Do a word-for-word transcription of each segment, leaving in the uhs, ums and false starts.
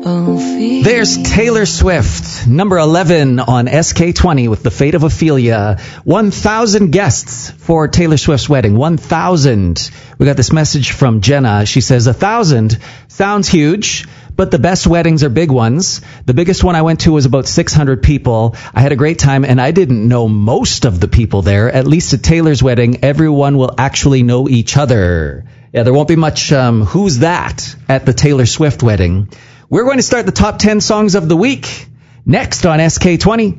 There's Taylor Swift, number eleven on S K twenty with The Fate of Ophelia. one thousand guests for Taylor Swift's wedding. one thousand. We got this message from Jenna. She says, one thousand sounds huge, but the best weddings are big ones. The biggest one I went to was about six hundred people. I had a great time, and I didn't know most of the people there. At least at Taylor's wedding, everyone will actually know each other. Yeah, there won't be much um, who's that at the Taylor Swift wedding. We're going to start the top ten songs of the week next on S K twenty.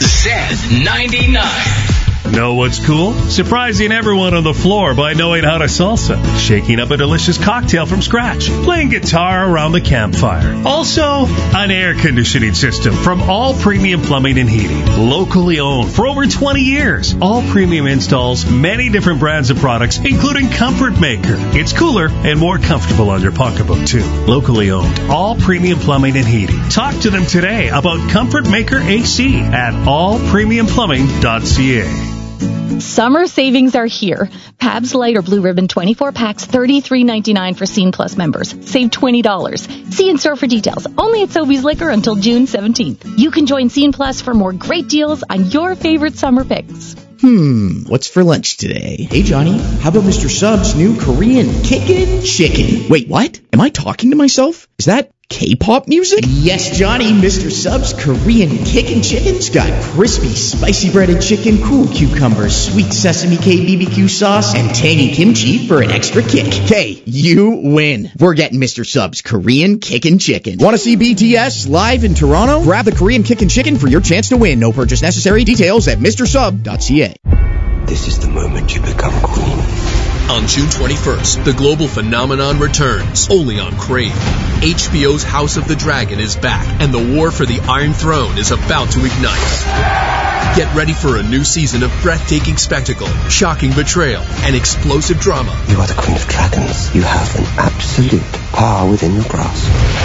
Z ninety-nine. Know what's cool? Surprising everyone on the floor by knowing how to salsa, shaking up a delicious cocktail from scratch, playing guitar around the campfire. Also, an air conditioning system from All Premium Plumbing and Heating, locally owned for over twenty years. All Premium installs many different brands of products, including Comfort Maker. It's cooler and more comfortable on your pocketbook, too. Locally owned, All Premium Plumbing and Heating. Talk to them today about Comfort Maker A C at all premium plumbing dot c a. Summer savings are here. Pabst Light or Blue Ribbon twenty-four packs, thirty-three ninety-nine for Scene Plus members. Save twenty dollars. See in store for details. Only at Sobeys Liquor until June seventeenth. You can join Scene Plus for more great deals on your favorite summer picks. Hmm, what's for lunch today? Hey, Johnny, how about Mister Sub's new Korean Kickin' Chicken? Wait, what? Am I talking to myself? Is that K-pop music? Yes, Johnny, Mister Sub's Korean Kickin' Chicken's got crispy, spicy breaded chicken, cool cucumbers, sweet sesame K B B Q sauce, and tangy kimchi for an extra kick. Hey, you win. We're getting Mister Sub's Korean Kickin' Chicken. Want to see B T S live in Toronto? Grab the Korean Kickin' Chicken for your chance to win. No purchase necessary. Details at Mr Sub dot c a. This is the moment you become queen. On June twenty-first, the global phenomenon returns, only on Crave. H B O's House of the Dragon is back, and the war for the Iron Throne is about to ignite. Get ready for a new season of breathtaking spectacle, shocking betrayal, and explosive drama. You are the Queen of Dragons. You have an absolute power within your grasp.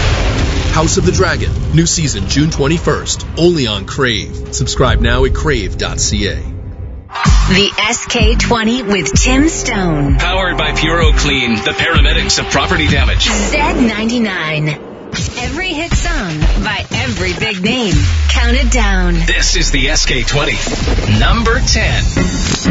House of the Dragon, new season June twenty-first, only on Crave. Subscribe now at crave dot c a. The S K twenty with Tim Stone. Powered by Puro Clean, the paramedics of property damage. Z ninety-nine. Every hit song by every big name. Count it down. This is the S K twenty. Number ten.